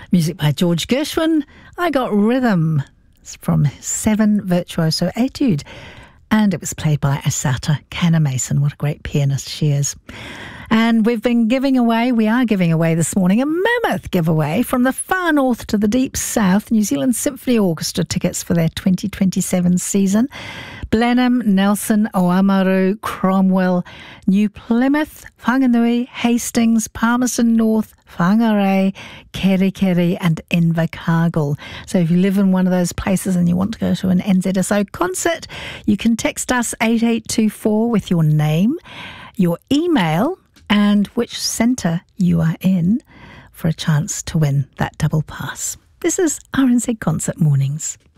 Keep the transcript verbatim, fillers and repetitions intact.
Music by George Gershwin. I Got Rhythm. It's from Seven Virtuoso Etude. And it was played by Asata Kannamason. What a great pianist she is. And we've been giving away, we are giving away this morning, a mammoth giveaway from the far north to the deep south, New Zealand Symphony Orchestra tickets for their twenty twenty-seven season. Blenheim, Nelson, Oamaru, Cromwell, New Plymouth, Whanganui, Hastings, Palmerston North, Whangarei, Kerikeri and Invercargill. So if you live in one of those places and you want to go to an N Z S O concert, you can text us eight eight two four with your name, your email and which centre you are in for a chance to win that double pass. This is R N Z Concert Mornings.